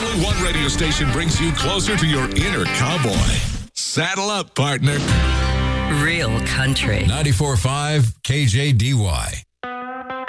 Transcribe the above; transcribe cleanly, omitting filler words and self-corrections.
only one radio station brings you closer to your inner cowboy. Saddle up, partner. Real country. 94.5 KJDY.